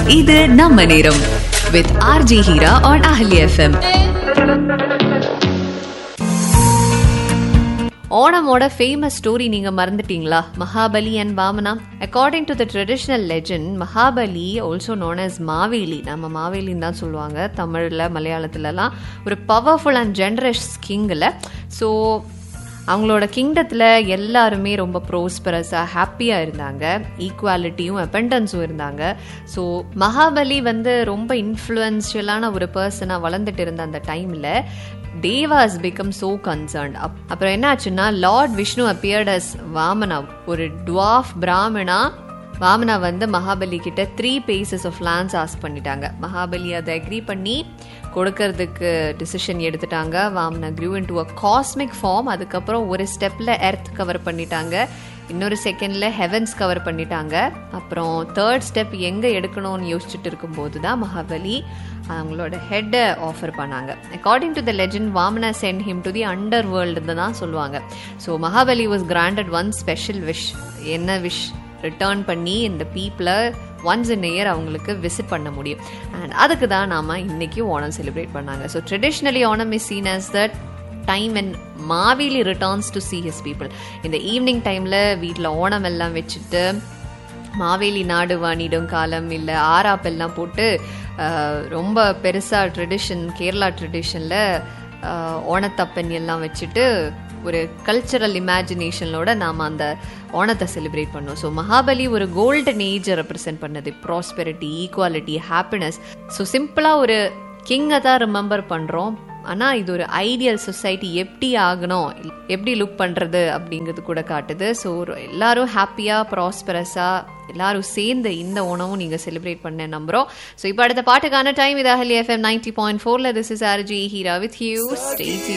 இது நம்ம நேரம் with RJ Hira on Ahli FM. ஓணமோட famous story நீங்க மறந்துட்டீங்களா? Mahabali and Vamana. According to the traditional legend, Mahabali also known as Maveli, நம்ம மாவேலின்னு தான் சொல்லுவாங்க தமிழ்ல மலையாளத்துலலாம், ஒரு பவர்ஃபுல் அண்ட் ஜெனரஸ் கிங்கில். ஸோ அவங்களோட கிங்டத்தில் எல்லாருமே ரொம்ப ப்ரோஸ்பரஸாக ஹாப்பியாக இருந்தாங்க, ஈக்குவாலிட்டியும் அபண்டன்ஸும் இருந்தாங்க. ஸோ மகாபலி ரொம்ப இன்ஃப்ளூயன்ஷியலான ஒரு பர்சனாக வளர்ந்துட்டு இருந்த அந்த டைமில் தேவாஸ் பிகம் சோ கன்சர்ன்ட். அப்புறம் என்ன ஆச்சுன்னா, Lord Vishnu appeared as Vamana, ஒரு டுவார்ஃப் பிராமணா. வாமனா மகாபலி கிட்ட 3 pieces of lands ஆஸ்க் பண்ணிட்டாங்க. மகாபலி அதை அக்ரி பண்ணி கொடுக்கறதுக்கு டிசிஷன் எடுத்துட்டாங்க. Vamana grew into a cosmic form. அதுக்கப்புறம் ஒரு ஸ்டெப்ல எர்த் கவர் பண்ணிட்டாங்க, இன்னொரு செகண்ட்ல ஹெவன்ஸ் கவர் பண்ணிட்டாங்க. அப்புறம் தேர்ட் ஸ்டெப் எங்க எடுக்கணும்னு யோசிச்சுட்டு இருக்கும்போது தான் மகாபலி அவங்களோட ஹெட்டை ஆஃபர் பண்ணாங்க. According to the legend, Vamana send him to the under world தான் சொல்லுவாங்க. So Mahabali was granted one special wish. என்ன விஷ்? ரிட்டர்ன் பண்ணி இந்த பீப்புளை ஒன்ஸ் இன் இயர் அவங்களுக்கு விசிட் பண்ண முடியும். அண்ட் அதுக்கு தான் நாம் இன்றைக்கி ஓணம் செலிப்ரேட் பண்ணாங்க. So traditionally Onam is scene as the time when Maveli returns to see his people. இந்த ஈவினிங் டைமில் வீட்டில் ஓணம் எல்லாம் வச்சுட்டு மாவேலி நாடு வாணிடும் காலம் இல்லை ஆராப்பெல்லாம் போட்டு ரொம்ப பெருசாக ட்ரெடிஷன், கேரளா ட்ரெடிஷனில் ஓணத்தப்பன் எல்லாம் வச்சுட்டு ஒரு கல்ச்சரல் இமேஜினேஷனோட நாம் அந்த ஓணத்தை செலிப்ரேட் பண்ணோம். ஸோ மகாபலி ஒரு கோல்டன் ஏஜை ரெப்ரசென்ட் பண்ணது, ப்ராஸ்பெரிட்டி, ஈக்குவாலிட்டி, ஹாப்பினஸ். ஸோ சிம்பிளாக ஒரு கிங்கை தான் ரிமெம்பர் பண்ணுறோம், ஆனால் இது ஒரு ஐடியல் சொசைட்டி எப்படி ஆகணும், எப்படி லுக் பண்ணுறது அப்படிங்கிறது கூட காட்டுது. ஸோ எல்லாரும் ஹாப்பியாக ப்ராஸ்பரஸாக எல்லாரும் சேர்ந்து இந்த ஓணமும் நீங்கள் செலிப்ரேட் பண்ண நம்புகிறோம். ஸோ இப்போ அடுத்த பாட்டுக்கான டைம். இது அஹலி FM 90.4. This is RJ Hira with you. Stay tuned.